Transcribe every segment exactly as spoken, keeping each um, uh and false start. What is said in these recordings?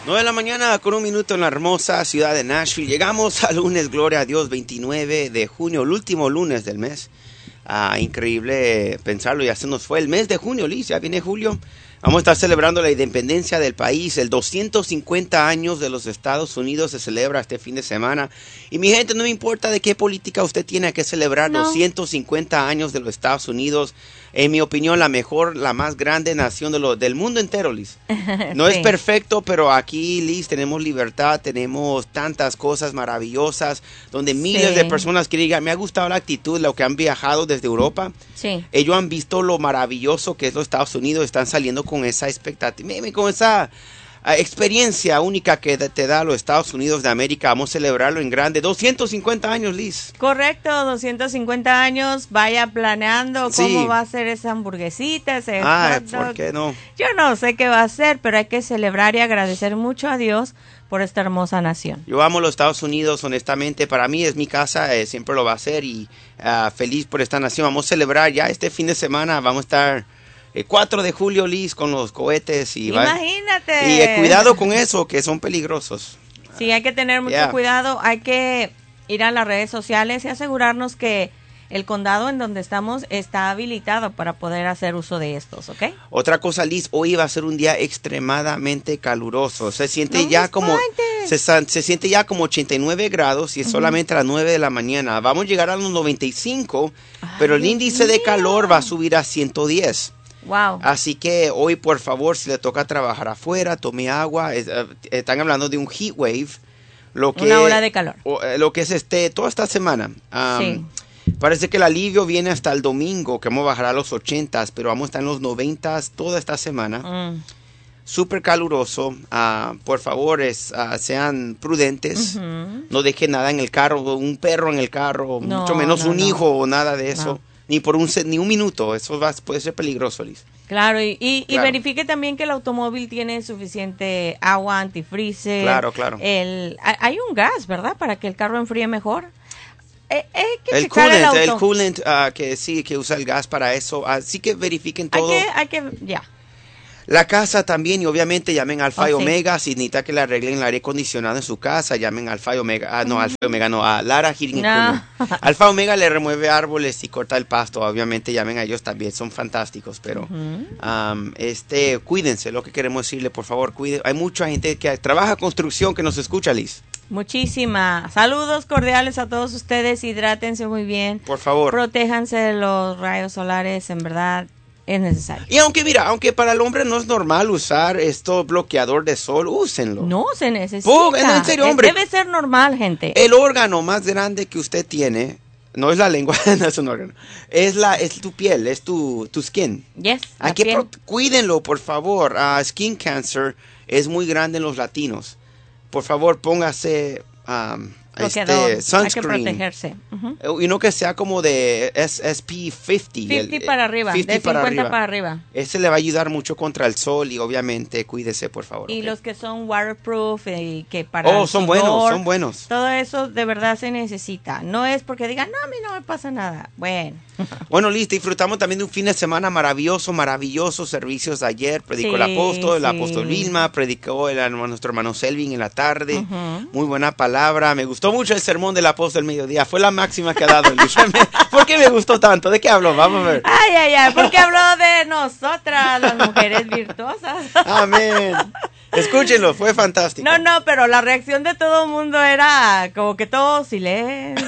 nueve de la mañana con un minuto en la hermosa ciudad de Nashville. Llegamos al lunes, gloria a Dios, veintinueve de junio, el último lunes del mes. Ah, increíble pensarlo, ya se nos fue el mes de junio, Liz, ya viene julio. Vamos a estar celebrando la independencia del país. El doscientos cincuenta años de los Estados Unidos se celebra este fin de semana. Y mi gente, no me importa de qué política usted tiene que celebrar. No. doscientos cincuenta años de los Estados Unidos. En mi opinión, la mejor, la más grande nación de lo, del mundo entero, Liz. No sí. es perfecto, pero aquí, Liz, tenemos libertad, tenemos tantas cosas maravillosas, donde miles sí. de personas que digan, me ha gustado la actitud, lo que han viajado desde Europa. Sí. Ellos han visto lo maravilloso que es los Estados Unidos, están saliendo con esa expectativa, con esa uh, experiencia única que te da los Estados Unidos de América. Vamos a celebrarlo en grande. doscientos cincuenta años, Liz. Correcto, doscientos cincuenta años. Vaya planeando sí. cómo va a ser esa hamburguesita, ese Ay, ¿por qué no? Yo no sé qué va a ser, pero hay que celebrar y agradecer mucho a Dios por esta hermosa nación. Yo amo los Estados Unidos, honestamente. Para mí es mi casa, eh, siempre lo va a ser, y uh, feliz por esta nación. Vamos a celebrar ya este fin de semana. Vamos a estar el cuatro de julio, Liz, con los cohetes. Y Imagínate. Va, y eh, cuidado con eso, que son peligrosos. Sí, hay que tener mucho yeah. cuidado. Hay que ir a las redes sociales y asegurarnos que el condado en donde estamos está habilitado para poder hacer uso de estos, ¿ok? Otra cosa, Liz, hoy va a ser un día extremadamente caluroso. Se siente no ya como se, se siente ya como ochenta y nueve grados y es uh-huh. solamente a las nueve de la mañana. Vamos a llegar a los noventa y cinco, Ay, pero el índice Dios de calor va a subir a ciento diez. Wow. Así que hoy, por favor, si le toca trabajar afuera, tome agua. Es, uh, están hablando de un heat wave, lo que una ola de calor. O, lo que es este toda esta semana. Um, sí. Parece que el alivio viene hasta el domingo, que vamos a bajar a los ochentas, pero vamos a estar en los noventas toda esta semana. Mm. Súper caluroso. Uh, por favor, es, uh, sean prudentes. Uh-huh. No dejen nada en el carro, un perro en el carro, no, mucho menos no, un no. hijo o nada de eso. No. Ni por un ni un minuto. Eso va, puede ser peligroso, Liz. Claro, y, y, claro. y verifique también que el automóvil tiene suficiente agua, antifreeze. Claro, claro. El, hay un gas, ¿verdad? Para que el carro enfríe mejor. Eh, eh, que el coolant, el, el coolant uh, que sí, que usa el gas para eso, así que verifiquen todo. Hay que, hay que, ya. Yeah. La casa también, y obviamente llamen a Alfa oh, y Omega, sí. si necesita que le arreglen el aire acondicionado en su casa, llamen a Alfa y Omega, ah, no, uh-huh. Alfa y Omega, no, a Lara Heating no. Alfa y Omega le remueve árboles y corta el pasto, obviamente llamen a ellos también, son fantásticos, pero uh-huh. um, este, cuídense, lo que queremos decirle, por favor, cuídense. Hay mucha gente que trabaja construcción que nos escucha, Liz. Muchísimas. Saludos cordiales a todos ustedes. Hidrátense muy bien. Por favor. Protéjanse de los rayos solares, en verdad es necesario. Y aunque mira, aunque para el hombre no es normal usar esto bloqueador de sol, úsenlo. No se necesita. Oh, en serio, hombre. Debe ser normal, gente. El órgano más grande que usted tiene no es la lengua, no es un órgano. Es la es tu piel, es tu tu skin. Yes. Hay que pro- cuídenlo, por favor. Uh, skin cancer es muy grande en los latinos. Por favor, póngase um, este, sunscreen. Hay que protegerse. Uh-huh. Y no que sea como de S P cincuenta. cincuenta el, para arriba, cincuenta de cincuenta para arriba. para arriba. Ese le va a ayudar mucho contra el sol y obviamente cuídese, por favor. Y okay. los que son waterproof y que para Oh, son sudor, buenos, son buenos. Todo eso de verdad se necesita. No es porque digan, no, a mí no me pasa nada. Bueno. Bueno, Liz, disfrutamos también de un fin de semana maravilloso, maravillosos servicios de ayer. Predicó sí, el apóstol, sí. el apóstol Vilma, predicó el, nuestro hermano Selvin en la tarde. Uh-huh. Muy buena palabra. Me gustó mucho el sermón del apóstol mediodía. Fue la máxima que ha dado, Liz. ¿Por qué me gustó tanto? ¿De qué habló? Vamos a ver. Ay, ay, ay. ¿Por qué habló de nosotras, las mujeres virtuosas? Amén. Escúchenlo, fue fantástico. No, no, pero la reacción de todo el mundo era como que todo silencio.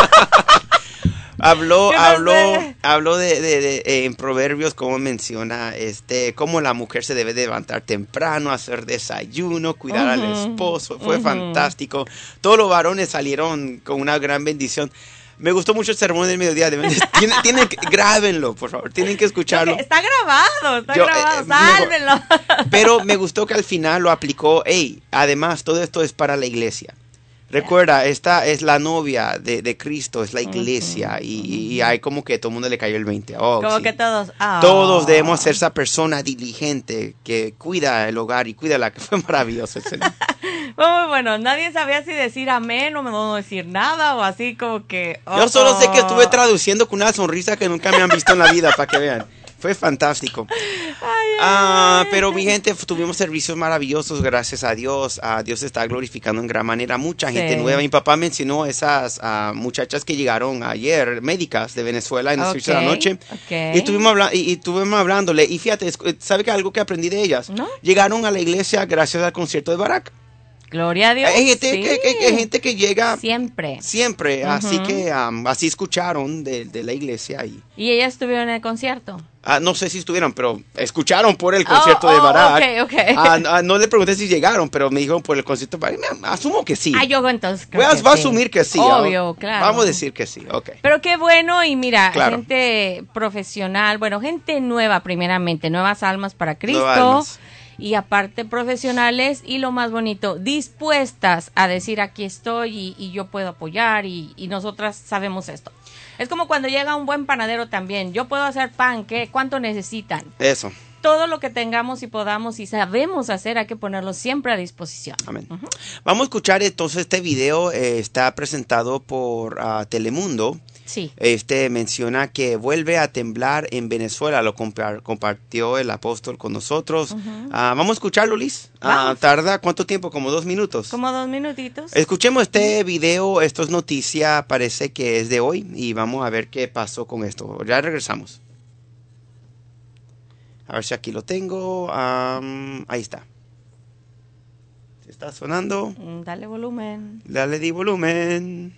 Habló, no habló, sé. habló de, de, de eh, en Proverbios, como menciona, este, cómo la mujer se debe de levantar temprano, hacer desayuno, cuidar uh-huh. al esposo. Fue uh-huh. fantástico. Todos los varones salieron con una gran bendición. Me gustó mucho el sermón del mediodía. Tienen, tienen que, grábenlo, por favor. Tienen que escucharlo. Está grabado, está Yo, grabado. Eh, Sálvenlo. Pero me gustó que al final lo aplicó. Hey, además, todo esto es para la iglesia. Recuerda, esta es la novia de, de Cristo, es la iglesia, uh-huh. y, y hay como que todo el mundo le cayó el veinte. Oh, como sí. que todos. Oh. Todos debemos ser esa persona diligente que cuida el hogar y cuida la que fue maravilloso. Muy bueno, nadie sabía si decir amén o no decir nada o así como que. Oh, Yo solo sé que estuve traduciendo con una sonrisa que nunca me han visto en la vida, para que vean. Fue fantástico. Ay, ay, Ah, pero mi gente, tuvimos servicios maravillosos, gracias a Dios. Ah, Dios se está glorificando en gran manera. Mucha gente Sí. nueva. Mi papá mencionó esas ah, muchachas que llegaron ayer, médicas de Venezuela, en el servicio de la noche. Okay. Y estuvimos, habla y, y estuvimos hablándole. Y fíjate, ¿sabe que algo que aprendí de ellas? ¿No? Llegaron a la iglesia gracias al concierto de Barack. Gloria a Dios. Hay gente, sí. que, que, que, gente que llega siempre. siempre, Uh-huh. así que um, así escucharon de, de la iglesia. Y, ¿Y ellas estuvieron en el concierto? ah, no sé si estuvieron, pero escucharon por el concierto oh, de oh, Barack. Okay, okay. Ah, ah, no le pregunté si llegaron, pero me dijeron por el concierto de Barack. Asumo que sí. Ah, yo entonces creo Voy a, que voy a sí. asumir que sí. Obvio, ¿no? claro. Vamos a decir que sí, ok. Pero qué bueno, y mira, Claro. gente profesional, bueno, gente nueva primeramente, nuevas almas para Cristo. Nuevas almas. Y aparte profesionales, y lo más bonito, dispuestas a decir aquí estoy y, y yo puedo apoyar y, y nosotras sabemos esto. Es como cuando llega un buen panadero también, yo puedo hacer pan, ¿qué? ¿Cuánto necesitan? Eso. Todo lo que tengamos y podamos y sabemos hacer hay que ponerlo siempre a disposición. Amén. Uh-huh. Vamos a escuchar entonces este video, eh, está presentado por uh, Telemundo. Sí. Este menciona que vuelve a temblar en Venezuela, lo compa compartió el apóstol con nosotros. Uh-huh. Ah, vamos a escucharlo, Liz. Ah, ¿tarda cuánto tiempo? Como dos minutos. Como dos minutitos. Escuchemos este video, esto es noticia, parece que es de hoy y vamos a ver qué pasó con esto. Ya regresamos. A ver si aquí lo tengo. Um, ahí está. ¿Está sonando? Mm, Dale volumen. Dale di volumen.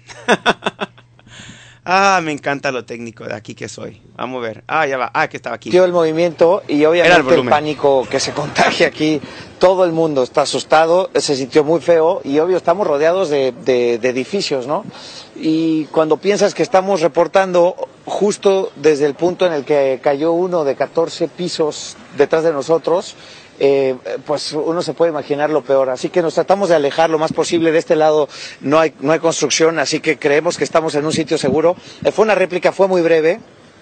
Ah, me encanta lo técnico de aquí que soy. Vamos a ver. Ah, ya va. Ah, que estaba aquí. El movimiento y Era el obviamente el, volumen. pánico que se contagia aquí. Todo el mundo está asustado, se sintió muy feo y obvio estamos rodeados de, de, de edificios, ¿no? Y cuando piensas que estamos reportando justo desde el punto en el que cayó uno de catorce pisos detrás de nosotros, Eh, pues uno se puede imaginar lo peor, así que nos tratamos de alejar lo más posible. De este lado no hay, no hay construcción, así que creemos que estamos en un sitio seguro. Eh, fue una réplica, fue muy breve,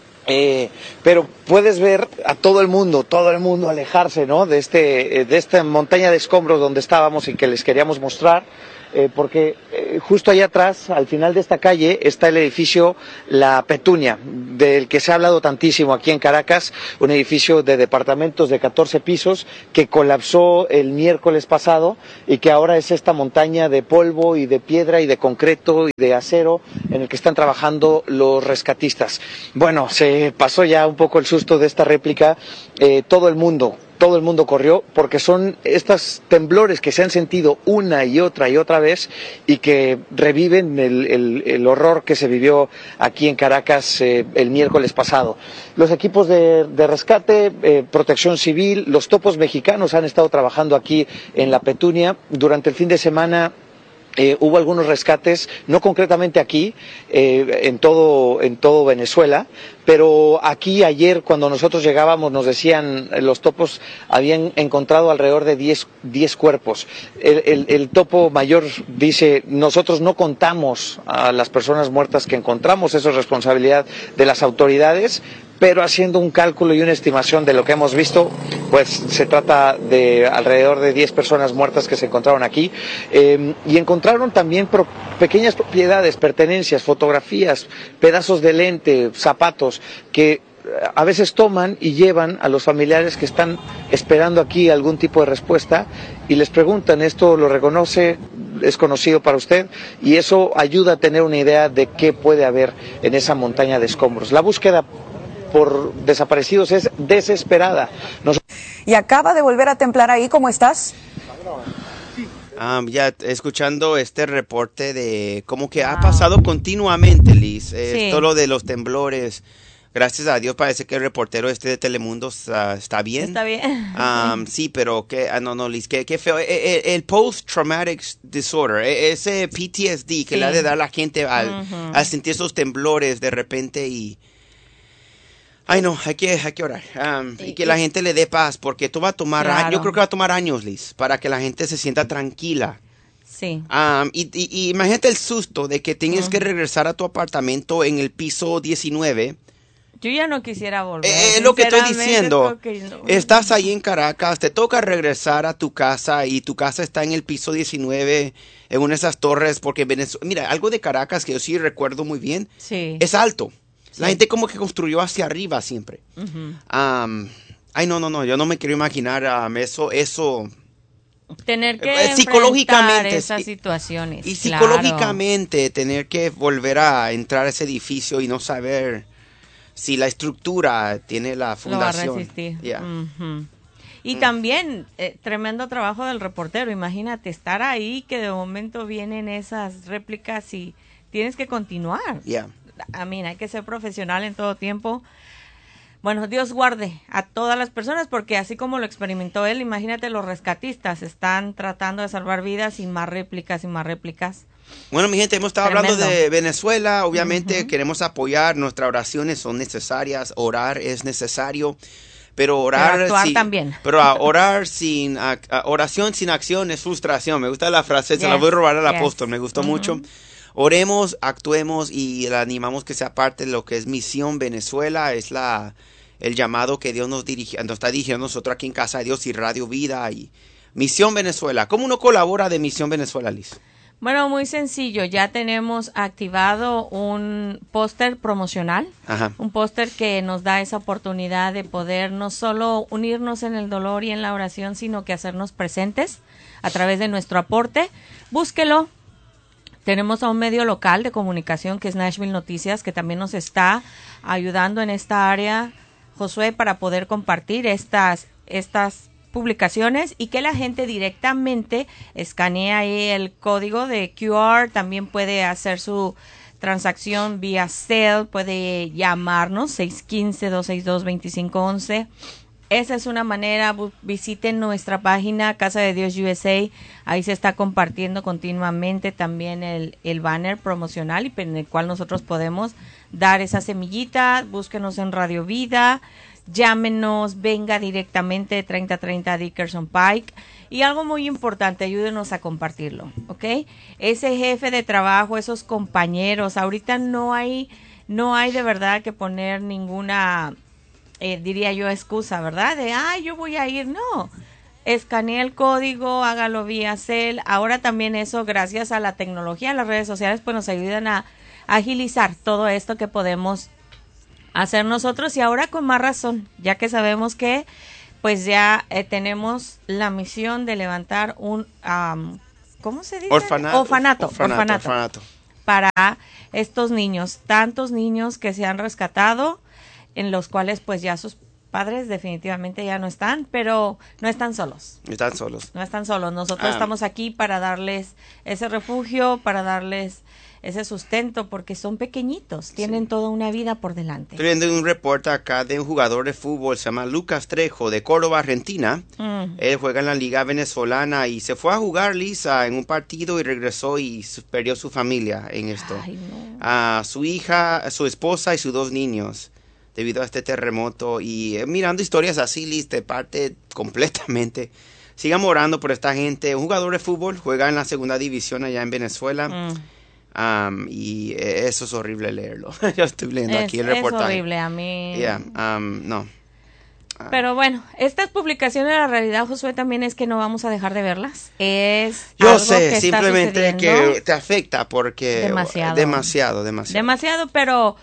eh, pero puedes ver a todo el mundo, todo el mundo alejarse, ¿no? De, este, de esta montaña de escombros donde estábamos y que les queríamos mostrar. Eh, porque eh, justo allá atrás, al final de esta calle, está el edificio La Petunia, del que se ha hablado tantísimo aquí en Caracas, un edificio de departamentos de catorce pisos que colapsó el miércoles pasado y que ahora es esta montaña de polvo y de piedra y de concreto y de acero en el que están trabajando los rescatistas. Bueno, se pasó ya un poco el susto de esta réplica, eh, todo el mundo. Todo el mundo corrió porque son estos temblores que se han sentido una y otra y otra vez y que reviven el, el, el horror que se vivió aquí en Caracas eh, el miércoles pasado. Los equipos de, de rescate, eh, protección civil, los topos mexicanos han estado trabajando aquí en La Petunia. Durante el fin de semana Eh, hubo algunos rescates, no concretamente aquí, eh, en todo, en todo Venezuela, pero aquí ayer cuando nosotros llegábamos nos decían, los topos habían encontrado alrededor de diez cuerpos. El, el, el topo mayor dice, nosotros no contamos a las personas muertas que encontramos, eso es responsabilidad de las autoridades, pero haciendo un cálculo y una estimación de lo que hemos visto, pues se trata de alrededor de diez personas muertas que se encontraron aquí, eh, y encontraron también pro pequeñas propiedades, pertenencias, fotografías, pedazos de lente, zapatos, que a veces toman y llevan a los familiares que están esperando aquí algún tipo de respuesta y les preguntan, ¿esto lo reconoce? ¿Es conocido para usted? Y eso ayuda a tener una idea de qué puede haber en esa montaña de escombros. La búsqueda por desaparecidos es desesperada. Nos... Y acaba de volver a temblar ahí, ¿cómo estás? Um, ya escuchando este reporte de cómo que ha pasado continuamente, Liz, eh, Sí. esto lo de los temblores. Gracias a Dios parece que el reportero este de Telemundo está, está bien. Está bien. Um, sí, pero que, ah, no, no, Liz, qué, qué feo. El, el, el post-traumatic disorder, e- ese P T S D que Sí. le ha de dar a la gente al, Ujú. al sentir esos temblores de repente y... Ay, no, hay que, hay que orar. Um, y, Y- que y- la gente le dé paz, porque esto va a tomar Claro. años, yo creo que va a tomar años, Liz, para que la gente se sienta tranquila. Sí. Um, y, y, y imagínate el susto de que tienes que regresar a tu apartamento en el piso diecinueve. Yo ya no quisiera volver. Eh, es lo que estoy sinceramente, diciendo. creo que no. Estás ahí en Caracas, te toca regresar a tu casa y tu casa está en el piso diecinueve, en una de esas torres, porque Venezuela, mira, algo de Caracas que yo sí recuerdo muy bien, Sí. es alto. La Sí. gente como que construyó hacia arriba siempre. Ujú. Um, Ay, no, no, no, yo no me quiero imaginar um, eso, eso. Tener que Eh, enfrentar psicológicamente, esas sí. situaciones. Y claro. psicológicamente tener que volver a entrar a ese edificio y no saber si la estructura tiene la fundación. Lo va a resistir. Yeah. Uh-huh. Y Mm. también, eh, tremendo trabajo del reportero. Imagínate estar ahí, que de momento vienen esas réplicas y tienes que continuar. Yeah. A mí, hay que ser profesional en todo tiempo. Bueno, Dios guarde a todas las personas, porque así como lo experimentó él, imagínate, los rescatistas están tratando de salvar vidas y más réplicas y más réplicas. Bueno, mi gente, hemos estado Tremendo. hablando de Venezuela. Obviamente Uh-huh. queremos apoyar, nuestras oraciones son necesarias, orar es necesario, pero orar Pero actuar sin- también. pero a orar sin a- a- oración sin acción es frustración. Me gusta la frase, se la Yes, voy a robar al yes. apóstol, me gustó Uh-huh. mucho. Oremos, actuemos y le animamos que sea parte de lo que es Misión Venezuela, es la el llamado que Dios nos dirige, nos está dirigiendo nosotros aquí en Casa de Dios y Radio Vida y Misión Venezuela. ¿Cómo uno colabora de Misión Venezuela, Liz? Bueno, muy sencillo. Ya tenemos activado un póster promocional. Ajá. Un póster que nos da esa oportunidad de poder no solo unirnos en el dolor y en la oración, sino que hacernos presentes a través de nuestro aporte. Búsquelo. Tenemos a un medio local de comunicación que es Nashville Noticias, que también nos está ayudando en esta área, Josué, para poder compartir estas, estas publicaciones y que la gente directamente escanee ahí el código de Q R, también puede hacer su transacción vía Zelle, puede llamarnos seis uno cinco, dos seis dos, dos cinco uno uno. Esa es una manera. Visiten nuestra página Casa de Dios U S A, ahí se está compartiendo continuamente también el, el banner promocional y en el cual nosotros podemos dar esa semillita. Búsquenos en Radio Vida, llámenos, venga directamente treinta treinta Dickerson Pike. Y algo muy importante, ayúdenos a compartirlo, ¿ok? Ese jefe de trabajo, esos compañeros, ahorita no hay, no hay de verdad que poner ninguna, eh, diría yo, excusa, ¿verdad? De, ay, yo voy a ir, no. Escanee el código, hágalo vía Zelle. Ahora también eso, gracias a la tecnología, las redes sociales, pues nos ayudan a agilizar todo esto que podemos hacer nosotros, y ahora con más razón, ya que sabemos que pues ya eh, tenemos la misión de levantar un, um, ¿cómo se dice? Orfanato. Orfanato, Orfanato, orfanato, orfanato. para estos niños, tantos niños que se han rescatado, en los cuales pues ya sus padres definitivamente ya no están, pero no están solos. Están solos. No están solos. Nosotros Ah. estamos aquí para darles ese refugio, para darles ese sustento, porque son pequeñitos, tienen toda una vida por delante. Estoy viendo un reporte acá de un jugador de fútbol, se llama Lucas Trejo, de Córdoba, Argentina. Mm. Él juega en la liga venezolana y se fue a jugar, Lisa, en un partido y regresó y su- perdió su familia en esto. Ay, no. A su hija, su esposa y sus dos niños debido a este terremoto. Y eh, mirando historias así, Liz, te parte completamente. Sigamos orando por esta gente. Un jugador de fútbol juega en la segunda división allá en Venezuela. Mm. Um, y eh, eso es horrible leerlo. Yo estoy leyendo Es, aquí el es reportaje. horrible a mí. Yeah, um, no. Pero bueno, estas publicaciones, la realidad, Josué, también es que no vamos a dejar de verlas. Es Yo algo sé, que está simplemente sucediendo. que te afecta porque... Demasiado. Demasiado, demasiado. Demasiado, pero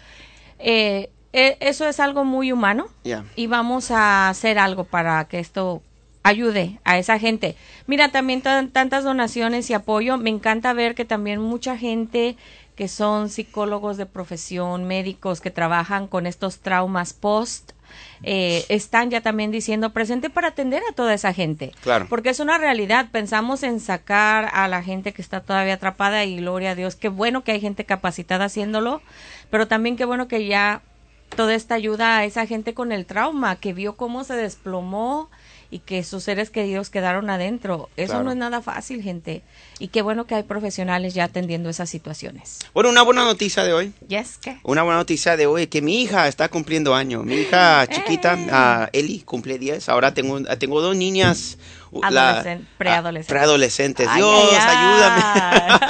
eh, eh, eso es algo muy humano. Yeah. Y vamos a hacer algo para que esto ayude a esa gente. Mira, también tan- tantas donaciones y apoyo. Me encanta ver que también mucha gente que son psicólogos de profesión, médicos que trabajan con estos traumas post, eh, están ya también diciendo presente para atender a toda esa gente. Claro. Porque es una realidad. Pensamos en sacar a la gente que está todavía atrapada y gloria a Dios. Qué bueno que hay gente capacitada haciéndolo, pero también qué bueno que ya toda esta ayuda a esa gente con el trauma, que vio cómo se desplomó y que sus seres queridos quedaron adentro. Eso Claro. no es nada fácil, gente. Y qué bueno que hay profesionales ya atendiendo esas situaciones. Bueno, una buena noticia de hoy. Yes, ¿qué? Una buena noticia de hoy, que mi hija está cumpliendo años. Mi hija chiquita, ¡Eh! ah, Eli, cumple diez. Ahora tengo, tengo dos niñas. uh, la- Adolescen- preadolescentes. ah, preadolescentes. Ay, Dios, ay, ayúdame.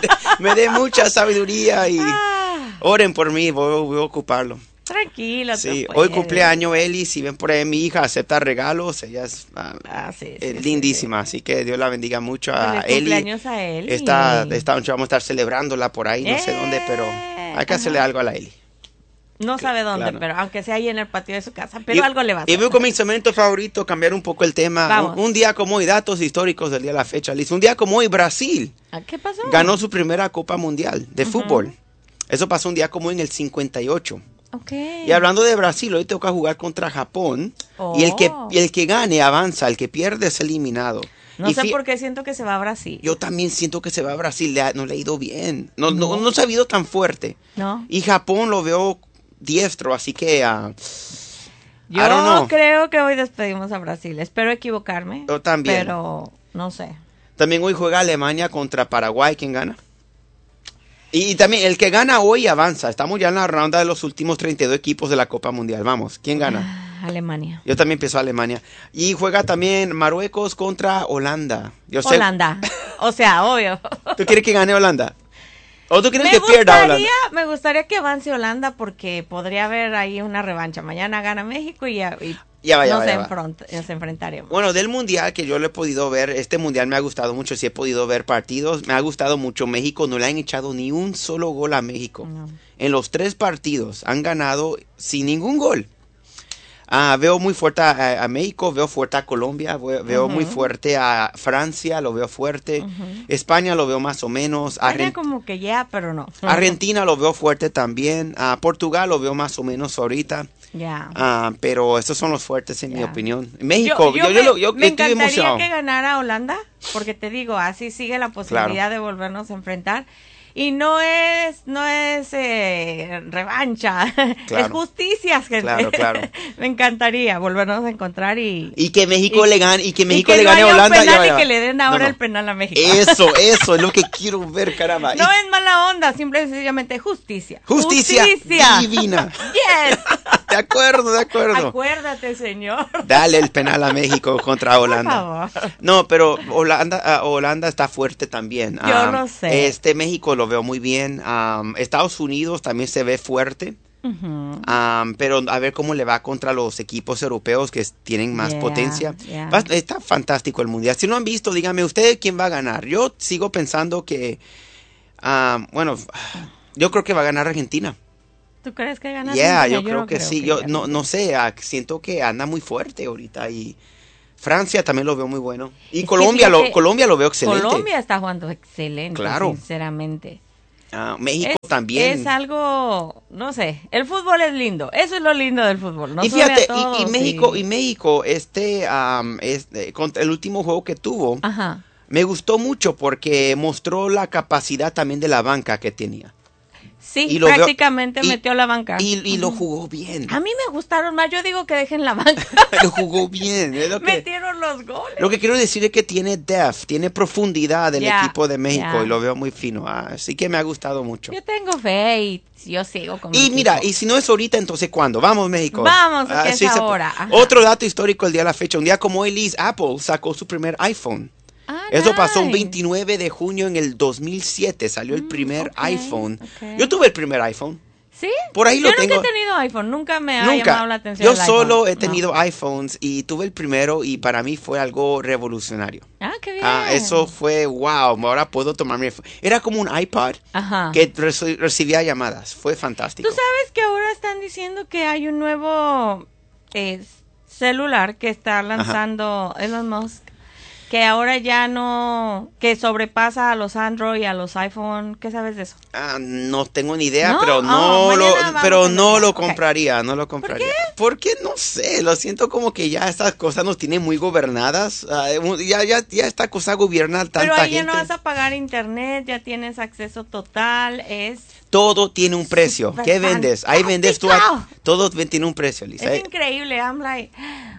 Me dé mucha sabiduría y Ah, oren por mí, voy, voy a ocuparlo. tranquilo. tú Sí, hoy puedes. cumpleaños Eli, si ven por ahí mi hija acepta regalos, ella es ah, Ah, sí, sí, eh, sí, lindísima, así que Dios la bendiga mucho a Feliz Eli. cumpleaños a Eli. Está, está, vamos a estar celebrándola por ahí, no sé Eh, dónde, pero hay que hacerle ajá. algo a la Eli. No sabe dónde, claro. pero aunque sea ahí en el patio de su casa, pero y, algo le va a hacer. Y veo con mi cemento favorito cambiar un poco el tema. Un, un día como hoy, datos históricos del día de la fecha, Liz. Un día como hoy, Brasil ¿Qué pasó? ganó su primera Copa Mundial de uh-huh. fútbol. Eso pasó un día como hoy en el cincuenta y ocho. Okay. Y hablando de Brasil, hoy toca jugar contra Japón. Oh. Y el que, y el que gane avanza, el que pierde es eliminado. No y sé por qué siento que se va a Brasil. Yo también siento que se va a Brasil. Le ha, no le ha ido bien. No, no. No, no se ha ido tan fuerte. No. Y Japón lo veo diestro, así que... Uh, yo creo que hoy despedimos a Brasil. Espero equivocarme. Yo también. Pero no sé. También hoy juega Alemania contra Paraguay. ¿Quién gana? Y, y también el que gana hoy avanza. Estamos ya en la ronda de los últimos treinta y dos equipos de la Copa Mundial. Vamos, ¿quién gana? Alemania. Yo también empiezo a Alemania. Y juega también Marruecos contra Holanda. Yo sé, Holanda. O sea, obvio. ¿Tú quieres que gane Holanda? ¿O tú quieres me que pierda Holanda? Me gustaría que avance Holanda porque podría haber ahí una revancha. Mañana gana México y ya, y ya va, ya nos, va, ya enfront- nos enfrentaremos. Bueno, del mundial que yo lo he podido ver, este mundial me ha gustado mucho. Si he podido ver partidos, me ha gustado mucho. México no le han echado ni un solo gol a México. No. En los tres partidos han ganado sin ningún gol. Ah, veo muy fuerte a, a México, veo fuerte a Colombia, veo, veo uh-huh. muy fuerte a Francia, lo veo fuerte. Uh-huh. España lo veo más o menos. Argent- como que ya, yeah, pero no. Argentina lo veo fuerte también. Uh, Portugal lo veo más o menos ahorita. Ya. Yeah. Uh, pero estos son los fuertes en yeah. mi opinión. México, yo, yo, yo, me, yo, yo, yo me estoy encantaría emocionado. que ganara Holanda, porque te digo, así sigue la posibilidad claro. de volvernos a enfrentar. Y no es, no es eh, revancha, claro. es justicia, gente. Claro, claro. Me encantaría volvernos a encontrar y... Y que México y, le gane, y que México y que le gane no a Holanda. Un penal ya, ya. Y que le den ahora no, no. el penal a México. Eso, eso, es lo que quiero ver, caramba. No y... es mala onda, simple y sencillamente justicia. Justicia, justicia. divina. Yes. De acuerdo, de acuerdo. Acuérdate, señor. Dale el penal a México contra Holanda. Por favor. No, pero Holanda, uh, Holanda está fuerte también. Yo um, lo sé. Este México lo veo muy bien. Um, Estados Unidos también se ve fuerte. Uh-huh. Um, pero a ver cómo le va contra los equipos europeos que tienen más yeah, potencia. Yeah. Va, está fantástico el mundial. Si no han visto, díganme ustedes quién va a ganar. Yo sigo pensando que, um, bueno, yo creo que va a ganar Argentina. ¿Tú crees que gana Yeah, Argentina? yo, yo creo no que creo sí. Que yo gane. no no sé, siento que anda muy fuerte ahorita y Francia también lo veo muy bueno. Y es Colombia lo Colombia lo veo excelente. Colombia está jugando excelente, claro. sinceramente. Uh, México es, también. Es algo, no sé, el fútbol es lindo, eso es lo lindo del fútbol. No y fíjate, todos, y, y México, y... y México, este, um, este, contra el último juego que tuvo, Ajá. me gustó mucho porque mostró la capacidad también de la banca que tenía. Sí, y prácticamente veo, metió y, la banca. Y, y lo jugó bien. A mí me gustaron más, yo digo que dejen la banca. Lo jugó bien. Es lo que, metieron los goles. Lo que quiero decir es que tiene depth, tiene profundidad el yeah, equipo de México yeah. y lo veo muy fino. Así que me ha gustado mucho. Yo tengo fe y yo sigo con Y mi mira, equipo. y si no es ahorita, entonces ¿cuándo? Vamos, México. Vamos, que es ahora. Otro dato histórico el día de la fecha. Un día como hoy, Liz, Apple sacó su primer iPhone. Ah, Eso nice. pasó un veintinueve de junio en el dos mil siete. Salió el primer okay, iPhone. Okay. Yo tuve el primer iPhone. ¿Sí? Por ahí yo lo tengo. Yo nunca he tenido iPhone. Nunca me ha nunca. llamado la atención Yo el solo iPhone. he tenido no. iPhones y tuve el primero y para mí fue algo revolucionario. Ah, qué bien. Ah, eso fue wow. Ahora puedo tomarme. Era como un iPod Ajá. que reci- recibía llamadas. Fue fantástico. Tú sabes que ahora están diciendo que hay un nuevo eh, celular que está lanzando Ajá. Elon Musk. Que ahora ya no, que sobrepasa a los Android y a los iPhone. ¿Qué sabes de eso? Ah, no tengo ni idea, ¿No? pero no oh, lo, pero no lo okay. compraría, no lo compraría. ¿Por qué? Porque no sé, lo siento como que ya estas cosas nos tienen muy gobernadas. Uh, ya, ya, ya esta cosa gobierna a tanta pero ahí gente. ya no vas a pagar internet, ya tienes acceso total, es... Todo tiene un precio. Super ¿Qué vendes? Ahí vendes tú. A, todo tiene un precio, Lisa. Es increíble. I'm like,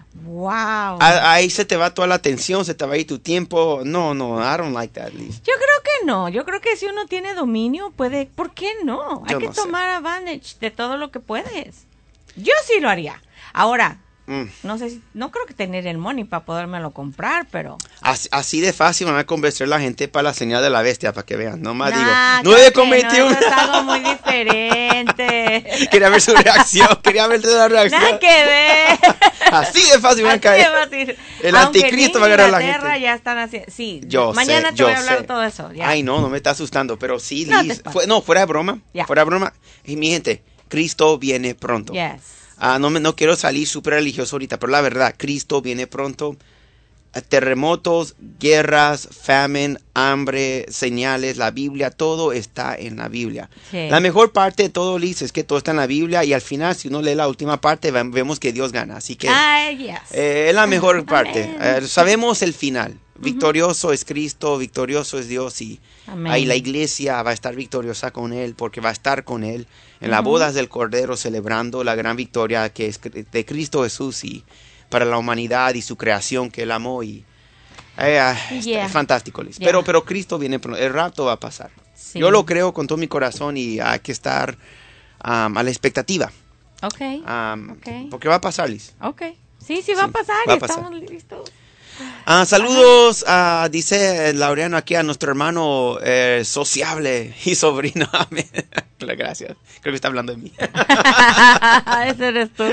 wow. Ahí se te va toda la atención, se te va a ir tu tiempo. No, no, I don't like that, Lisa. Yo creo que no. Yo creo que si uno tiene dominio, puede. ¿Por qué no? Hay Yo que no sé. tomar advantage de todo lo que puedes. Yo sí lo haría. Ahora, Mm. No sé si, no creo que tener el money para podérmelo comprar, pero... Así, así de fácil van a convencer a la gente para la señal de la bestia, para que vean. No más nah, digo, nueve con veintiuno. No, es algo muy diferente. Quería ver su reacción, quería ver la reacción. Nada que ver. Así de fácil van a caer. Fácil. El Aunque anticristo va a agarrar a la gente. Ya están haciendo, sí, yo mañana sé, te yo voy a hablar sé. de todo eso. Ya. Ay, no, no me está asustando, pero sí, no, Liz, fue, no, fuera de broma, ya. fuera de broma. Y mi gente, Cristo viene pronto. Yes. Uh, no, me, no quiero salir súper religioso ahorita, pero la verdad, Cristo viene pronto. Terremotos, guerras, famine, hambre, señales, la Biblia, todo está en la Biblia. Sí. La mejor parte de todo, Liz, es que todo está en la Biblia y al final, si uno lee la última parte, vemos que Dios gana. Así que Ah, yes. eh, es la mejor parte. Amén. Eh, sabemos el final. Victorioso es Cristo, victorioso es Dios y Amén. ahí la iglesia va a estar victoriosa con Él porque va a estar con Él en las bodas del Cordero celebrando la gran victoria que es de Cristo Jesús y para la humanidad y su creación que Él amó y eh, Yeah. es fantástico, Liz. Yeah. Pero, pero Cristo viene pronto, el rapto va a pasar. Sí. Yo lo creo con todo mi corazón y hay que estar um, a la expectativa. Ok. Um, Ok. Porque va a pasar, Liz. Ok. Sí, sí va Sí, a pasar. va a y pasar. Estamos listos. Ah, saludos, ah, dice Laureano aquí a nuestro hermano eh, sociable y sobrino. Amén. Gracias. Creo que está hablando de mí. Ese eres tú.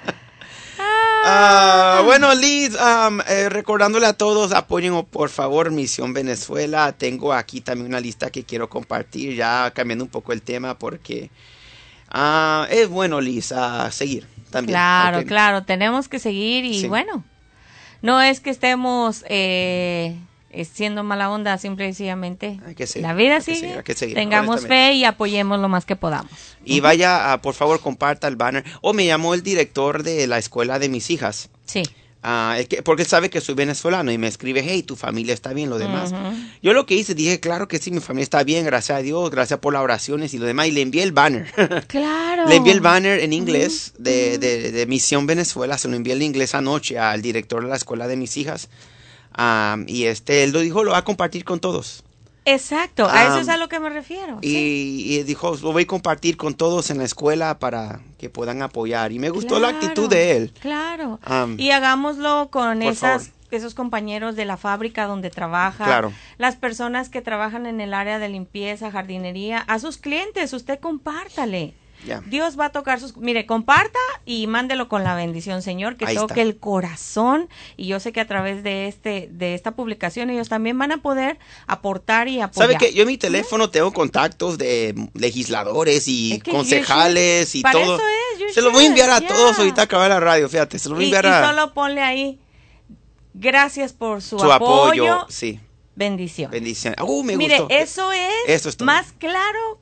Ah, bueno, Liz, um, eh, recordándole a todos, apoyen por favor Misión Venezuela. Tengo aquí también una lista que quiero compartir, ya cambiando un poco el tema porque ah, es bueno, Liz, a seguir también. Claro, Ok. claro. Tenemos que seguir y Sí. bueno, no es que estemos eh, eh, siendo mala onda, simple y sencillamente. Hay que seguir, La vida hay que sigue. seguir, hay que seguir, Tengamos honestamente. fe y apoyemos lo más que podamos. Y vaya, ah, por favor, comparta el banner. Oh, me llamó el director de la escuela de mis hijas. Sí. Ah, es que, porque él sabe que soy venezolano y me escribe, hey, tu familia está bien, lo demás. Ujú. Yo lo que hice, dije, claro que sí, mi familia está bien, gracias a Dios, gracias por las oraciones y lo demás. Y le envié el banner. Claro. Le envié el banner en inglés de, de, de Misión Venezuela, se lo envié en inglés anoche al director de la escuela de mis hijas. Ah, y este, él lo dijo, lo va a compartir con todos. Exacto, a eso Ah, es a lo que me refiero. Y, sí. y dijo, lo voy a compartir con todos en la escuela para que puedan apoyar. Y me gustó la Claro, actitud de él. Claro. Um, y hagámoslo con por esas, favor. esos compañeros de la fábrica donde trabaja. Claro. Las personas que trabajan en el área de limpieza, jardinería. A sus clientes, usted compártale. Ya. Dios va a tocar sus... Mire, comparta y mándelo con la bendición, Señor, que Ahí toque está. el corazón. Y yo sé que a través de este de esta publicación ellos también van a poder aportar y apoyar. ¿Sabe qué? Yo en mi teléfono tengo contactos de legisladores y Es que you concejales should. y Para todo. eso es, you Se los voy a enviar a should, todos yeah. ahorita acabar la radio, fíjate. Se los voy a Y, enviar y a solo ponle ahí, gracias por su, su apoyo. apoyo, Sí, bendición. bendición. Uh, me Mire, gustó. eso es, Eso es todo. más claro